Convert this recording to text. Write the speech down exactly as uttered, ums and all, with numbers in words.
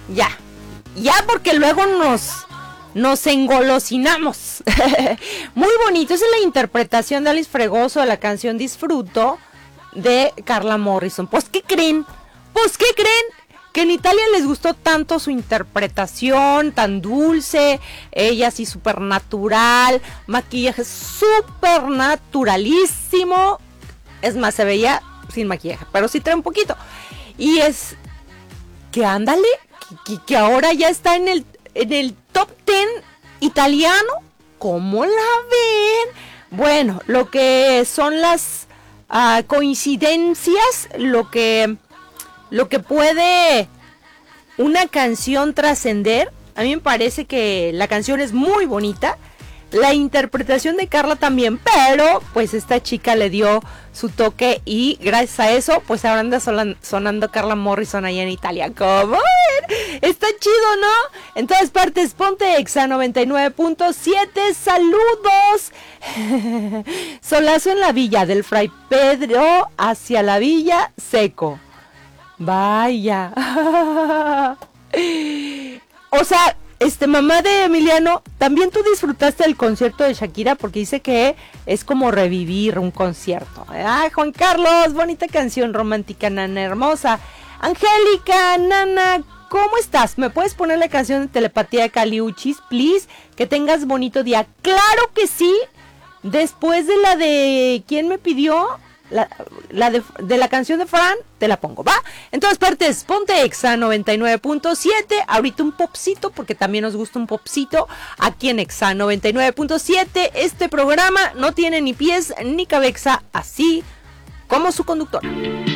ya, ya porque luego nos, nos engolosinamos. Muy bonito, esa es la interpretación de Alice Fregoso de la canción Disfruto de Carla Morrison. Pues, ¿qué creen? Pues, ¿qué creen? Que en Italia les gustó tanto su interpretación, tan dulce, ella así súper natural, maquillaje súper naturalísimo. Es más, se veía sin maquillaje, pero sí trae un poquito. Y es que ándale, que, que ahora ya está en el, en el top diez italiano. ¿Cómo la ven? Bueno, lo que son las uh, coincidencias, lo que, lo que puede una canción trascender. A mí me parece que la canción es muy bonita, la interpretación de Carla también, pero pues esta chica le dio su toque y gracias a eso pues ahora anda sonando Carla Morrison allá en Italia. ¿Cómo ven? Está chido, ¿no? En todas partes, ponte Exa noventa y nueve punto siete. ¡Saludos! Solazo en la villa del Fray Pedro hacia la Villa Seco. Vaya. O sea, este, mamá de Emiliano, también tú disfrutaste del concierto de Shakira porque dice que es como revivir un concierto. Ay, Juan Carlos, bonita canción romántica, nana hermosa. Angélica, nana, ¿cómo estás? ¿Me puedes poner la canción de Telepatía de Caliuchis, please? Que tengas bonito día. ¡Claro que sí! Después de la de... ¿Quién me pidió? La, la de, de la canción de Fran, te la pongo, ¿va? En todas partes, ponte Exa noventa y nueve punto siete. Ahorita un popcito, porque también nos gusta un popcito aquí en Exa noventa y nueve punto siete. Este programa no tiene ni pies ni cabeza, así como su conductor.